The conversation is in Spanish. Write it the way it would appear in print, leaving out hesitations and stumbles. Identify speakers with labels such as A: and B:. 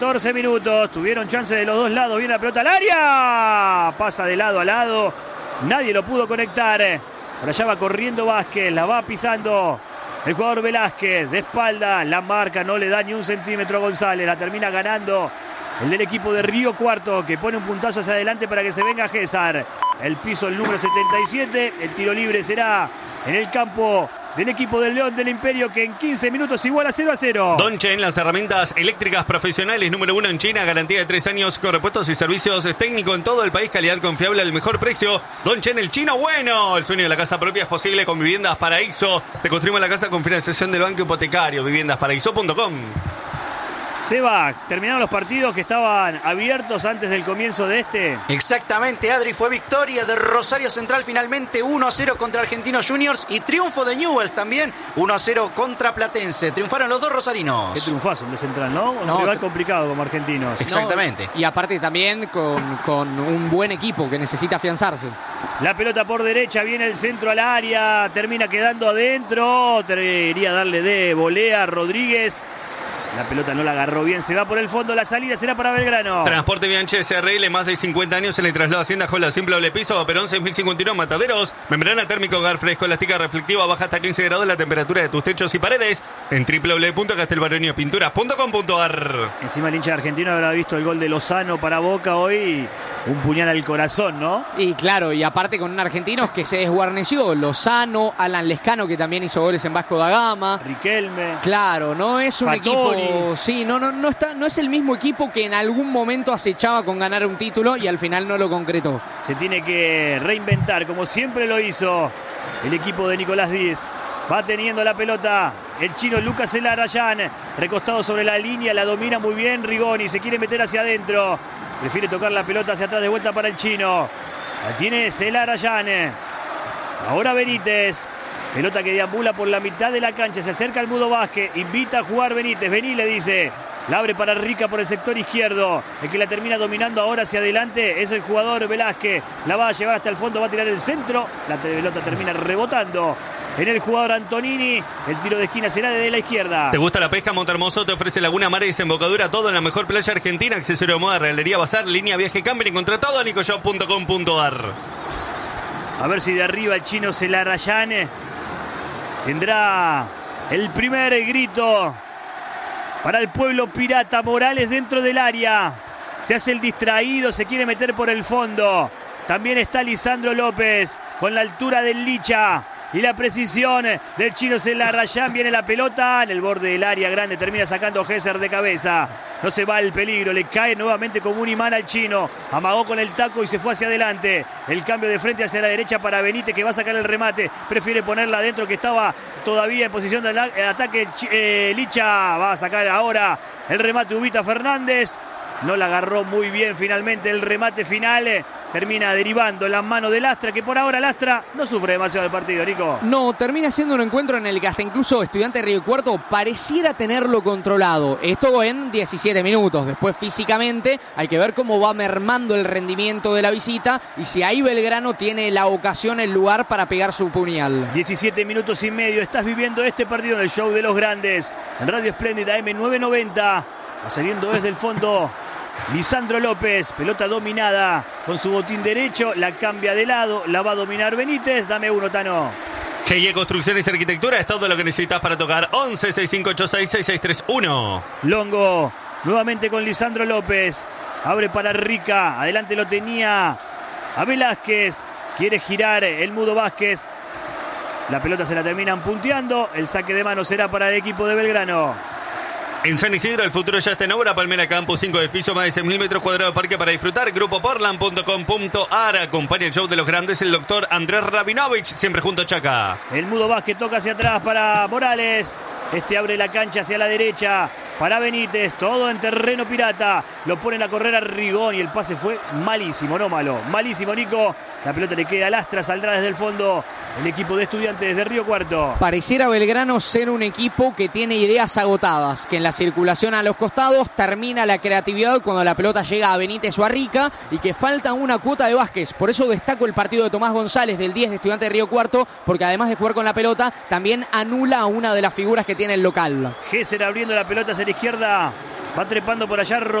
A: 14 minutos, tuvieron chance de los dos lados, viene la pelota al área, pasa de lado a lado, nadie lo pudo conectar, por allá va corriendo Vázquez, la va pisando el jugador Velázquez, de espalda, la marca, no le da ni un centímetro a González, la termina ganando el del equipo de Río Cuarto, que pone un puntazo hacia adelante para que se venga Gésar, el piso el número 77, el tiro libre será en el campo del equipo del León del Imperio, que en 15 minutos iguala 0-0.
B: Dongchen, las herramientas eléctricas profesionales número 1 en China, garantía de 3 años con repuestos y servicios técnicos en todo el país, calidad confiable al mejor precio. Dongchen, el chino bueno. El sueño de la casa propia es posible con Viviendas Paraíso. Te construimos la casa con financiación del banco hipotecario. Viviendasparaíso.com.
A: Seba, terminaron los partidos que estaban abiertos antes del comienzo de este.
C: Exactamente, Adri, fue victoria de Rosario Central finalmente 1-0 contra Argentinos Juniors y triunfo de Newell's también 1-0 contra Platense. Triunfaron los dos rosarinos.
A: Qué triunfazo el de Central, ¿no? Un rival complicado como Argentinos.
C: Exactamente.
D: No, y aparte también con un buen equipo que necesita afianzarse.
A: La pelota por derecha, viene el centro al área, termina quedando adentro. Quería darle de volea a Rodríguez. La pelota no la agarró bien, se va por el fondo, la salida será para Belgrano.
B: Transporte Bianchi SRL, más de 50 años en el traslado a Hacienda Jola, simple doble piso, Perón 6051 Mataderos, membrana térmico, hogar fresco, elástica reflectiva, baja hasta 15 grados la temperatura de tus techos y paredes, en www.castelbaroniopinturas.com.ar.
A: Encima el hincha argentino habrá visto el gol de Lozano para Boca hoy, un puñal al corazón, ¿no?
D: Y claro, y aparte con un argentino que se desguarneció, Lozano, Alan Lescano, que también hizo goles en Vasco da Gama.
A: Riquelme.
D: Claro, no es un
A: Fattori.
D: equipo. Sí, no es el mismo equipo que en algún momento acechaba con ganar un título y al final no lo concretó.
A: Se tiene que reinventar, como siempre lo hizo el equipo de Nicolás Díez. Va teniendo la pelota el chino Lucas Elarayán, recostado sobre la línea, la domina muy bien Rigoni, se quiere meter hacia adentro, prefiere tocar la pelota hacia atrás de vuelta para el chino. La tiene Elarayán. Ahora Benítez. Pelota que deambula por la mitad de la cancha, se acerca al Mudo Vázquez, invita a jugar Benítez, vení le dice, la abre para Rica por el sector izquierdo, el que la termina dominando ahora hacia adelante es el jugador Velázquez, la va a llevar hasta el fondo, va a tirar el centro, la pelota termina rebotando en el jugador Antonini, el tiro de esquina será desde la izquierda.
B: ¿Te gusta la pesca? Montehermoso te ofrece Laguna Mar y Desembocadura, todo en la mejor playa argentina, accesorio de moda, realería bazar, línea viaje camping, contra todo a nicoshop.com.ar.
A: A ver si de arriba el chino Elarayán tendrá el primer grito para el pueblo pirata. Morales dentro del área. Se hace el distraído, se quiere meter por el fondo. También está Lisandro López con la altura del Licha y la precisión del chino Elarayán. Viene la pelota en el borde del área grande. Termina sacando Gésar de cabeza. No se va el peligro. Le cae nuevamente como un imán al chino. Amagó con el taco y se fue hacia adelante. El cambio de frente hacia la derecha para Benítez, que va a sacar el remate. Prefiere ponerla adentro, que estaba todavía en posición de ataque. Licha va a sacar ahora el remate Ubita Fernández. No la agarró muy bien finalmente el remate final. Termina derivando en las manos de Lastra, que por ahora Lastra no sufre demasiado el partido, Nico.
D: No, termina siendo un encuentro en el que hasta incluso Estudiante de Río Cuarto pareciera tenerlo controlado. Esto en 17 minutos. Después físicamente hay que ver cómo va mermando el rendimiento de la visita y si ahí Belgrano tiene la ocasión, el lugar para pegar su puñal.
A: 17 minutos y medio. Estás viviendo este partido en el show de los grandes. En Radio Espléndida AM990. Va saliendo desde el fondo Lisandro López, pelota dominada con su botín derecho, la cambia de lado, la va a dominar Benítez. Dame uno, Tano.
B: GIE Construcciones y Arquitectura es todo lo que necesitas para tocar. 11 6586 6631.
A: Longo, nuevamente con Lisandro López, abre para Rica, adelante lo tenía a Velázquez, quiere girar el Mudo Vázquez, la pelota se la terminan punteando, el saque de mano será para el equipo de Belgrano.
B: En San Isidro el futuro ya está en obra. Palmera Campus, 5 edificios, más de 6.000 metros cuadrados de parque para disfrutar. Grupoportland.com.ar. Acompaña el show de los grandes el doctor Andrés Rabinovich, siempre junto a Chaca.
A: El Mudo Vázquez toca hacia atrás para Morales. Este abre la cancha hacia la derecha para Benítez, todo en terreno pirata. Lo ponen a correr a Rigoni y el pase fue malísimo, no malo. Malísimo, Nico. La pelota le queda a Lastra, saldrá desde el fondo el equipo de Estudiantes de Río Cuarto.
D: Pareciera Belgrano ser un equipo que tiene ideas agotadas, que en la circulación a los costados termina la creatividad cuando la pelota llega a Benítez o a Rica y que falta una cuota de Vázquez. Por eso destaco el partido de Tomás González del 10 de Estudiantes de Río Cuarto, porque además de jugar con la pelota, también anula a una de las figuras que tiene el local.
A: Gesser abriendo la pelota hacia la izquierda Va trepando por allá